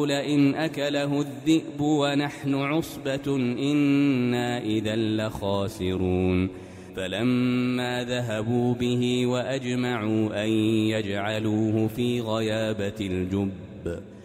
لئن أكله الذئب ونحن عصبة إنا إذا لخاسرون فلما ذهبوا به وأجمعوا أن يجعلوه في غيابة الجب